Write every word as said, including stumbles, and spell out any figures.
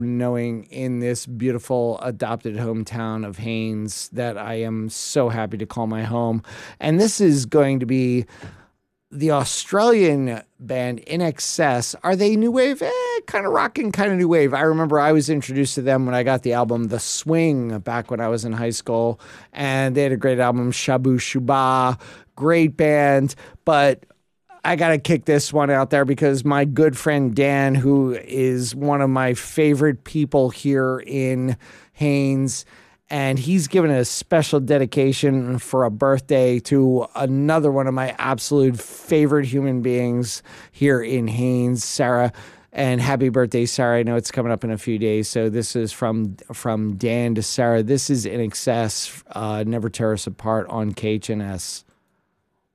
knowing in this beautiful adopted hometown of Haynes that I am so happy to call my home. And this is going to be the Australian band In Excess. Are they new wave? Eh, kind of rocking, kind of new wave. I remember I was introduced to them when I got the album The Swing back when I was in high school, and they had a great album, Shabu Shuba, great band. But I got to kick this one out there because my good friend Dan, who is one of my favorite people here in Haynes, and he's given a special dedication for a birthday to another one of my absolute favorite human beings here in Haynes, Sarah. And happy birthday, Sarah. I know it's coming up in a few days. So this is from from Dan to Sarah. This is In Excess, uh, Never Tear Us Apart on K H N S.